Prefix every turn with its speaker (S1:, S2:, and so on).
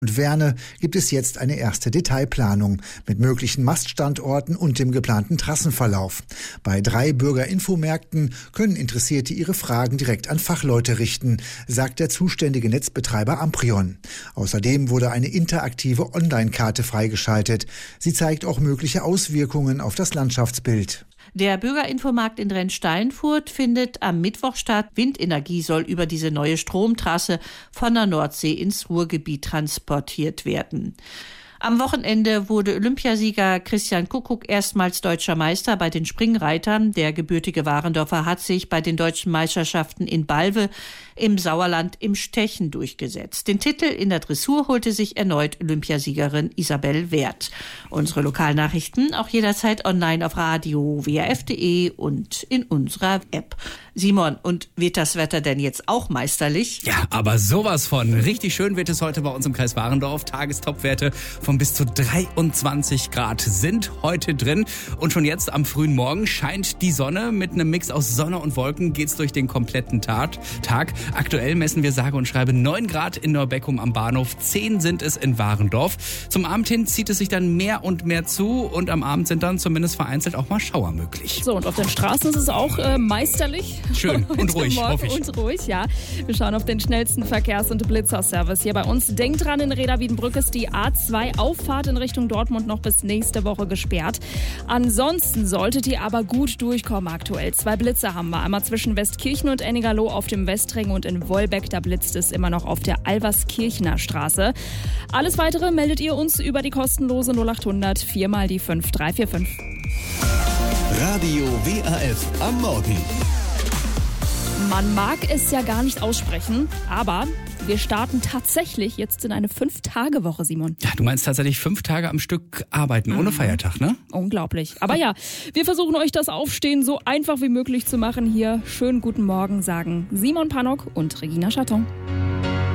S1: und Werne gibt es jetzt eine erste Detailplanung mit möglichen Maststandorten und dem geplanten Trassenverlauf. Bei 3 Bürgerinfomärkten können Interessierte ihre Fragen direkt an Fachleute richten, sagt der zuständige Netzbetreiber Amprion. Außerdem wurde eine interaktive Online-Karte freigeschaltet. Sie zeigt auch mögliche Auswirkungen auf das Landschaftsbild.
S2: Der Bürgerinfomarkt in Rennes-Steinfurt findet am Mittwoch statt. Windenergie soll über diese neue Stromtrasse von der Nordsee ins Ruhrgebiet transportiert werden. Am Wochenende wurde Olympiasieger Christian Kuckuck erstmals deutscher Meister bei den Springreitern. Der gebürtige Warendorfer hat sich bei den deutschen Meisterschaften in Balve im Sauerland im Stechen durchgesetzt. Den Titel in der Dressur holte sich erneut Olympiasiegerin Isabel Werth. Unsere Lokalnachrichten auch jederzeit online auf Radio WRF.de und in unserer App. Simon, und wird das Wetter denn jetzt auch meisterlich?
S3: Ja, aber sowas von. Richtig schön wird es heute bei uns im Kreis Warendorf. Tagestopwerte von bis zu 23 Grad sind heute drin. Und schon jetzt am frühen Morgen scheint die Sonne. Mit einem Mix aus Sonne und Wolken geht's durch den kompletten Tag. Aktuell messen wir sage und schreibe 9 Grad in Neubeckum am Bahnhof. 10 sind es in Warendorf. Zum Abend hin zieht es sich dann mehr und mehr zu. Und am Abend sind dann zumindest vereinzelt auch mal Schauer möglich.
S4: So, und auf den Straßen ist es auch meisterlich.
S3: Schön und ruhig, hoffe ich.
S4: Und ruhig, ja. Wir schauen auf den schnellsten Verkehrs- und Blitzerservice hier bei uns. Denkt dran, in Reda-Wiedenbrück ist die A2-Auffahrt in Richtung Dortmund noch bis nächste Woche gesperrt. Ansonsten solltet ihr aber gut durchkommen aktuell. 2 Blitze haben wir. Einmal zwischen Westkirchen und Ennigerloh auf dem Westring und in Wolbeck. Da blitzt es immer noch auf der Alverskirchener Straße. Alles Weitere meldet ihr uns über die kostenlose 0800 4 mal die 5345.
S5: Radio WRF am Morgen.
S4: Man mag es ja gar nicht aussprechen, aber wir starten tatsächlich jetzt in eine 5-Tage-Woche, Simon.
S3: Ja, du meinst tatsächlich 5 Tage am Stück arbeiten, ohne Feiertag, ne?
S4: Unglaublich. Aber ja, wir versuchen euch das Aufstehen so einfach wie möglich zu machen. Hier schönen guten Morgen sagen Simon Pannock und Regina Schatton.